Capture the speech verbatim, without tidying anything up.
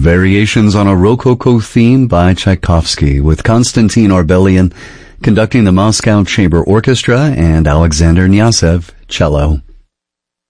Variations on a Rococo theme by Tchaikovsky, with Konstantin Orbelian conducting the Moscow Chamber Orchestra and Alexander Knyazov, cello.